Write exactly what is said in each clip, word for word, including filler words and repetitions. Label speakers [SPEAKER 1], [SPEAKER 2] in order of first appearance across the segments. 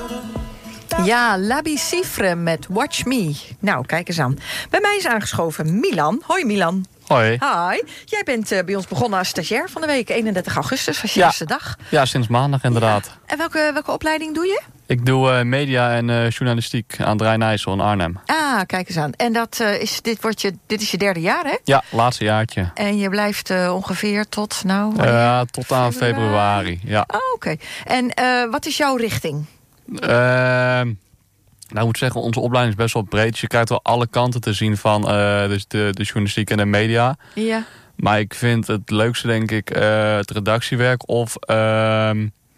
[SPEAKER 1] Ja, Labi Cifre met Watch Me. Nou, kijk eens aan. Bij mij is aangeschoven Milan. Hoi Milan.
[SPEAKER 2] Hoi.
[SPEAKER 1] Hi. Jij bent uh, bij ons begonnen als stagiair van de week. eenendertig augustus was je
[SPEAKER 2] ja.
[SPEAKER 1] eerste dag.
[SPEAKER 2] Ja, sinds maandag inderdaad.
[SPEAKER 1] Ja. En welke, welke opleiding doe je?
[SPEAKER 2] Ik doe uh, media en uh, journalistiek aan het Rijn-IJssel in Arnhem.
[SPEAKER 1] Ah, kijk eens aan. En dat, uh, is, dit, wordt je, dit is je derde jaar, hè?
[SPEAKER 2] Ja, laatste jaartje.
[SPEAKER 1] En je blijft uh, ongeveer tot, nou...
[SPEAKER 2] Uh, tot aan februari, februari ja.
[SPEAKER 1] Oh, oké. Okay. En uh, wat is jouw richting?
[SPEAKER 2] Uh, nou, ik moet zeggen, onze opleiding is best wel breed. Dus je krijgt wel alle kanten te zien van uh, dus de, de journalistiek en de media.
[SPEAKER 1] Ja.
[SPEAKER 2] Maar ik vind het leukste, denk ik, uh, het redactiewerk of uh,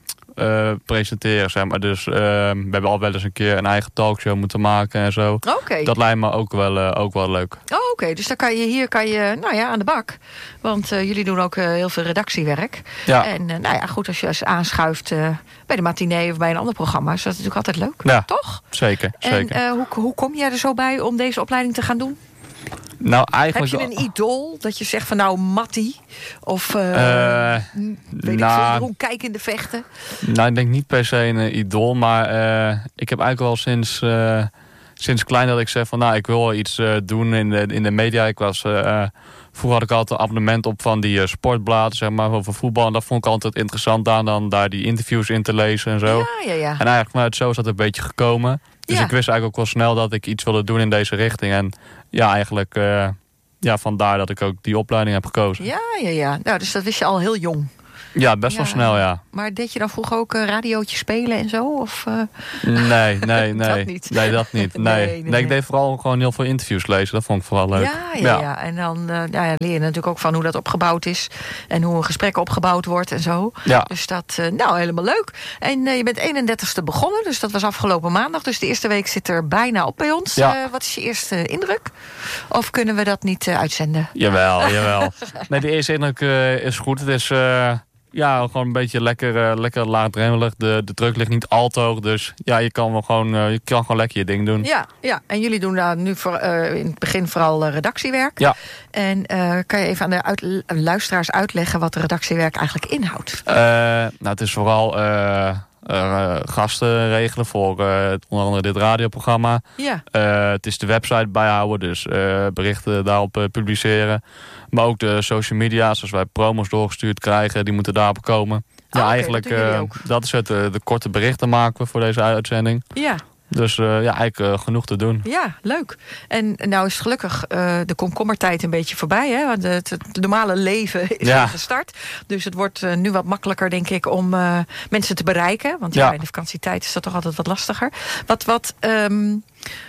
[SPEAKER 2] uh, presenteren, zeg maar. Dus uh, we hebben al wel eens een keer een eigen talkshow moeten maken en zo.
[SPEAKER 1] Okay.
[SPEAKER 2] Dat lijkt me ook wel, uh, ook wel leuk.
[SPEAKER 1] Oh, oké. Okay. Dus dan kan je hier kan je, nou ja, aan de bak. Want uh, jullie doen ook uh, heel veel redactiewerk. Ja. En uh, nou ja, goed, als je eens aanschuift uh, bij de matinee of bij een ander programma, is dat natuurlijk altijd leuk.
[SPEAKER 2] Ja,
[SPEAKER 1] toch?
[SPEAKER 2] Zeker. zeker.
[SPEAKER 1] En uh, hoe, hoe kom jij er zo bij om deze opleiding te gaan doen?
[SPEAKER 2] Nou, eigenlijk...
[SPEAKER 1] Heb je een idool dat je zegt van nou Mattie? Of uh,
[SPEAKER 2] uh,
[SPEAKER 1] weet nou, ik veel, Jeroen Kijk in de vechten?
[SPEAKER 2] Nou, ik denk niet per se een uh, idool. Maar uh, ik heb eigenlijk wel sinds, uh, sinds klein dat ik zeg van nou, ik wil wel iets uh, doen in de, in de media. Ik was... Uh, Vroeger had ik altijd een abonnement op van die uh, sportbladen, zeg maar, over voetbal. En dat vond ik altijd interessant dan, dan daar die interviews in te lezen en zo.
[SPEAKER 1] Ja, ja, ja.
[SPEAKER 2] En eigenlijk vanuit zo is dat een beetje gekomen. Dus
[SPEAKER 1] ja.
[SPEAKER 2] ik wist eigenlijk ook wel snel dat ik iets wilde doen in deze richting. En ja, eigenlijk uh, ja, vandaar dat ik ook die opleiding heb gekozen.
[SPEAKER 1] Ja, ja, ja. Nou, dus dat wist je al heel jong.
[SPEAKER 2] Ja, best ja. wel snel, ja.
[SPEAKER 1] Maar deed je dan vroeger ook uh, radiootjes spelen en zo? Of, uh...
[SPEAKER 2] Nee, nee, nee.
[SPEAKER 1] dat niet.
[SPEAKER 2] Nee, dat niet. Nee. Nee, nee, nee, ik deed vooral gewoon heel veel interviews lezen. Dat vond ik vooral leuk.
[SPEAKER 1] Ja, ja, ja. ja. En dan uh, ja, leer je natuurlijk ook van hoe dat opgebouwd is. En hoe een gesprek opgebouwd wordt en zo.
[SPEAKER 2] Ja.
[SPEAKER 1] Dus dat, uh, nou, helemaal leuk. En uh, je bent eenendertigste begonnen. Dus dat was afgelopen maandag. Dus de eerste week zit er bijna op bij ons. Ja. Uh, wat is je eerste indruk? Of kunnen we dat niet uh, uitzenden?
[SPEAKER 2] Jawel, jawel. Nee, de eerste indruk uh, is goed. Het is... Uh... Ja, gewoon een beetje lekker, uh, lekker laagdrempelig. De, de druk ligt niet al te hoog. Dus ja, je kan, wel gewoon, uh, je kan gewoon lekker je ding doen.
[SPEAKER 1] Ja, ja. En jullie doen daar nu voor, uh, in het begin vooral uh, redactiewerk.
[SPEAKER 2] Ja.
[SPEAKER 1] En uh, kan je even aan de uit, luisteraars uitleggen wat redactiewerk eigenlijk inhoudt?
[SPEAKER 2] Uh, nou, het is vooral uh, uh, gasten regelen voor uh, onder andere dit radioprogramma.
[SPEAKER 1] Ja.
[SPEAKER 2] Uh, het is de website bijhouden, dus uh, berichten daarop uh, publiceren. Maar ook de social media, zoals wij promos doorgestuurd krijgen, die moeten daarop komen. Ja,
[SPEAKER 1] oh,
[SPEAKER 2] eigenlijk,
[SPEAKER 1] okay, dat,
[SPEAKER 2] uh, dat is het. Uh, de korte berichten maken we voor deze uitzending.
[SPEAKER 1] Ja.
[SPEAKER 2] Dus uh, ja, eigenlijk uh, genoeg te doen.
[SPEAKER 1] Ja, leuk. En nou is gelukkig uh, de komkommertijd een beetje voorbij. Hè? Want het, het normale leven is
[SPEAKER 2] ja.
[SPEAKER 1] gestart. Dus het wordt uh, nu wat makkelijker, denk ik, om uh, mensen te bereiken. Want ja, ja, in de vakantietijd is dat toch altijd wat lastiger. Wat, wat um,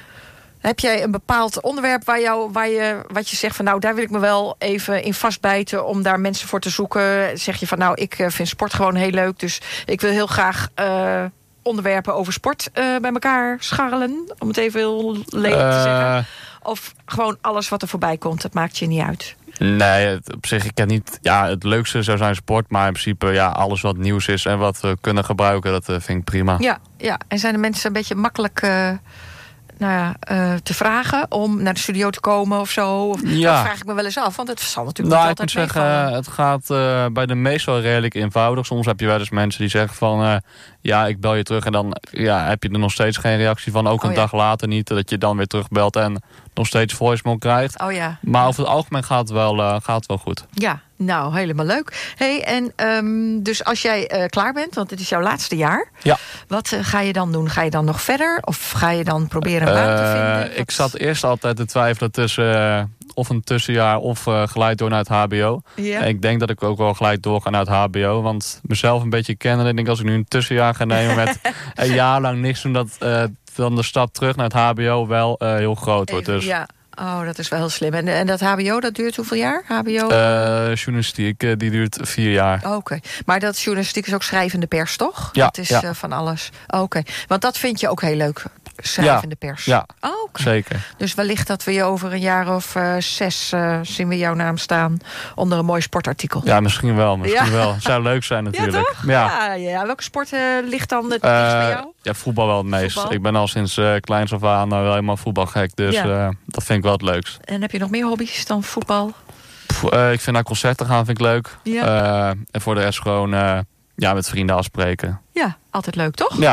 [SPEAKER 1] heb jij een bepaald onderwerp waar, jou, waar je, wat je zegt van nou, daar wil ik me wel even in vastbijten om daar mensen voor te zoeken? Zeg je van nou, ik vind sport gewoon heel leuk. Dus ik wil heel graag Uh, onderwerpen over sport uh, bij elkaar scharrelen, om het even heel lelijk uh, te zeggen. Of gewoon alles wat er voorbij komt, dat maakt je niet uit.
[SPEAKER 2] Nee, het, op zich, ik heb niet... Ja, het leukste zou zijn sport, maar in principe ja, alles wat nieuws is en wat we kunnen gebruiken, dat uh, vind ik prima.
[SPEAKER 1] Ja, ja, en zijn de mensen een beetje makkelijk Uh, nou ja, uh, te vragen om naar de studio te komen of zo? Of,
[SPEAKER 2] ja.
[SPEAKER 1] Dat vraag ik me wel eens af, want het zal natuurlijk
[SPEAKER 2] nou,
[SPEAKER 1] niet altijd
[SPEAKER 2] ik moet zeggen,
[SPEAKER 1] meevallen.
[SPEAKER 2] Het gaat uh, bij de meestal redelijk eenvoudig. Soms heb je wel eens mensen die zeggen van Uh, ja, ik bel je terug en dan ja, heb je er nog steeds geen reactie van. Ook een
[SPEAKER 1] oh, ja.
[SPEAKER 2] dag later niet, dat je dan weer terugbelt en nog steeds voicemail krijgt.
[SPEAKER 1] Oh, ja.
[SPEAKER 2] Maar over het algemeen gaat het wel, uh, gaat het wel goed.
[SPEAKER 1] Ja, nou, helemaal leuk. Hey, en um, dus als jij uh, klaar bent, want dit is jouw laatste jaar.
[SPEAKER 2] Ja.
[SPEAKER 1] Wat uh, ga je dan doen? Ga je dan nog verder? Of ga je dan proberen een baan te vinden?
[SPEAKER 2] Uh, ik zat eerst altijd te twijfelen tussen Uh, of een tussenjaar of uh, gelijk door naar het hbo.
[SPEAKER 1] Ja.
[SPEAKER 2] En ik denk dat ik ook wel gelijk doorga naar het hbo. Want mezelf een beetje kennen. Ik denk als ik nu een tussenjaar ga nemen met een jaar lang niks doen, dat uh, dan de stap terug naar het hbo wel uh, heel groot wordt. Dus.
[SPEAKER 1] Ja. Oh, dat is wel heel slim. En, en dat hbo, dat duurt hoeveel jaar? H B O?
[SPEAKER 2] Uh, journalistiek, uh, die duurt vier jaar.
[SPEAKER 1] Oh, Oké, okay. Maar dat journalistiek is ook schrijvende pers, toch?
[SPEAKER 2] Ja.
[SPEAKER 1] Dat is
[SPEAKER 2] ja.
[SPEAKER 1] uh, van alles. Oh, Oké, okay. Want dat vind je ook heel leuk, schrijvende
[SPEAKER 2] ja.
[SPEAKER 1] pers.
[SPEAKER 2] Ja,
[SPEAKER 1] oh, okay.
[SPEAKER 2] zeker.
[SPEAKER 1] Dus wellicht dat we je over een jaar of uh, zes uh, zien we jouw naam staan onder een mooi sportartikel.
[SPEAKER 2] Ja, misschien wel. Misschien
[SPEAKER 1] ja.
[SPEAKER 2] wel. Zou leuk zijn natuurlijk.
[SPEAKER 1] Ja, toch?
[SPEAKER 2] Ja.
[SPEAKER 1] Ja, ja. Welke sport uh, ligt dan het
[SPEAKER 2] uh,
[SPEAKER 1] dichtst bij jou?
[SPEAKER 2] Ja, voetbal wel het meest.
[SPEAKER 1] Voetbal?
[SPEAKER 2] Ik ben al sinds uh, kleins af aan uh, wel helemaal voetbalgek. Dus ja. uh, dat vind ik wel het leukst.
[SPEAKER 1] En heb je nog meer hobby's dan voetbal?
[SPEAKER 2] Pff, uh, ik vind naar concerten gaan vind ik leuk.
[SPEAKER 1] Ja.
[SPEAKER 2] Uh, en voor de rest gewoon uh, ja, met vrienden afspreken.
[SPEAKER 1] Ja, altijd leuk, toch?
[SPEAKER 2] Ja.
[SPEAKER 1] Ja,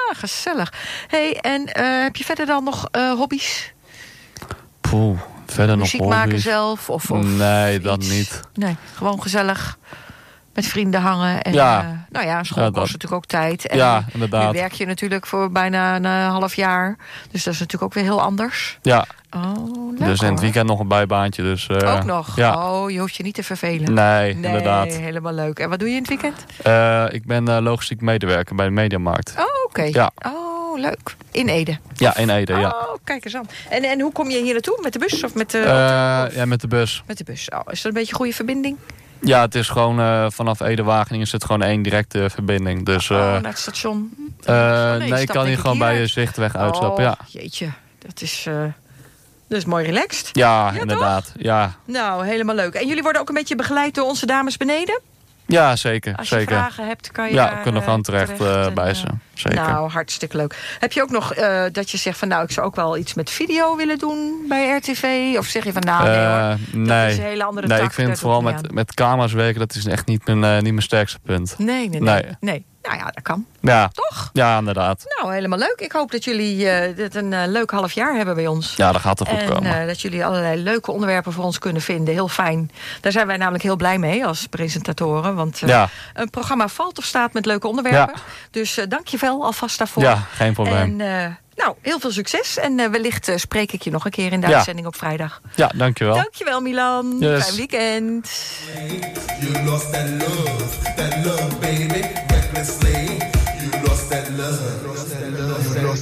[SPEAKER 1] gezellig. Hey, en uh, heb je verder dan nog uh, hobby's?
[SPEAKER 2] Poeh, verder
[SPEAKER 1] Muziek
[SPEAKER 2] nog hobby's?
[SPEAKER 1] Muziek maken zelf? Of, of
[SPEAKER 2] nee,
[SPEAKER 1] iets?
[SPEAKER 2] dat niet.
[SPEAKER 1] Nee, gewoon gezellig met vrienden hangen. En,
[SPEAKER 2] ja.
[SPEAKER 1] Uh, nou ja, school
[SPEAKER 2] ja,
[SPEAKER 1] kost natuurlijk ook tijd. En
[SPEAKER 2] ja, inderdaad.
[SPEAKER 1] Nu werk je natuurlijk voor bijna een uh, half jaar. Dus dat is natuurlijk ook weer heel anders.
[SPEAKER 2] Ja.
[SPEAKER 1] Oh, leuk,
[SPEAKER 2] dus in het
[SPEAKER 1] hoor.
[SPEAKER 2] weekend nog een bijbaantje. Dus, uh,
[SPEAKER 1] ook nog?
[SPEAKER 2] Ja.
[SPEAKER 1] Oh, je hoeft je niet te vervelen.
[SPEAKER 2] Nee,
[SPEAKER 1] nee,
[SPEAKER 2] inderdaad.
[SPEAKER 1] helemaal leuk. En wat doe je in het weekend?
[SPEAKER 2] Uh, ik ben uh, logistiek medewerker bij de Mediamarkt.
[SPEAKER 1] Oh, oké. Okay.
[SPEAKER 2] Ja.
[SPEAKER 1] Oh, leuk. In Ede?
[SPEAKER 2] Ja, in Ede, ja.
[SPEAKER 1] Oh, kijk eens aan. En, en hoe kom je hier naartoe? Met de bus of met de
[SPEAKER 2] uh,
[SPEAKER 1] auto? Of?
[SPEAKER 2] Ja, met de bus.
[SPEAKER 1] Met de bus. Oh, is dat een beetje een goede verbinding?
[SPEAKER 2] Ja, het is gewoon uh, vanaf Ede-Wageningen is het gewoon één directe verbinding. Dus, uh,
[SPEAKER 1] oh, naar het station?
[SPEAKER 2] Uh,
[SPEAKER 1] oh, nee,
[SPEAKER 2] nee, ik kan hier gewoon bij je Zichtweg uitstappen.
[SPEAKER 1] Oh,
[SPEAKER 2] ja.
[SPEAKER 1] jeetje. Dat is, uh, dat is mooi relaxed.
[SPEAKER 2] Ja,
[SPEAKER 1] ja
[SPEAKER 2] inderdaad.
[SPEAKER 1] Toch?
[SPEAKER 2] Ja.
[SPEAKER 1] Nou, helemaal leuk. En jullie worden ook een beetje begeleid door onze dames beneden?
[SPEAKER 2] Ja, zeker.
[SPEAKER 1] Als je
[SPEAKER 2] zeker.
[SPEAKER 1] vragen hebt, kan je
[SPEAKER 2] ja,
[SPEAKER 1] daar,
[SPEAKER 2] kunnen gewoon terecht, terecht uh, bij ze. Zeker.
[SPEAKER 1] Nou, hartstikke leuk. Heb je ook nog uh, dat je zegt van nou, ik zou ook wel iets met video willen doen bij R T V? Of zeg je van nou, nee hoor,
[SPEAKER 2] uh,
[SPEAKER 1] dat
[SPEAKER 2] nee.
[SPEAKER 1] is een hele andere
[SPEAKER 2] nee,
[SPEAKER 1] tak.
[SPEAKER 2] Ik vind het vooral met, met camera's werken, dat is echt niet mijn, uh, niet mijn sterkste punt.
[SPEAKER 1] Nee, nee, nee. nee. nee. Nou ja, dat kan.
[SPEAKER 2] Ja.
[SPEAKER 1] Toch?
[SPEAKER 2] Ja, inderdaad.
[SPEAKER 1] Nou, helemaal leuk. Ik hoop dat jullie uh, dit een uh, leuk half jaar hebben bij ons.
[SPEAKER 2] Ja, dat gaat toch goed
[SPEAKER 1] en,
[SPEAKER 2] komen.
[SPEAKER 1] En uh, dat jullie allerlei leuke onderwerpen voor ons kunnen vinden. Heel fijn. Daar zijn wij namelijk heel blij mee als presentatoren. Want uh, ja. een programma valt of staat met leuke onderwerpen. Ja. Dus uh, dank je wel alvast daarvoor.
[SPEAKER 2] Ja, geen probleem.
[SPEAKER 1] En uh, nou, heel veel succes. En uh, wellicht uh, spreek ik je nog een keer in de ja. uitzending op vrijdag.
[SPEAKER 2] Ja, dankjewel.
[SPEAKER 1] Dankjewel, Milan.
[SPEAKER 2] Yes.
[SPEAKER 1] Fijn weekend.
[SPEAKER 3] You lost that love, that love, baby, recklessly. You lost that love.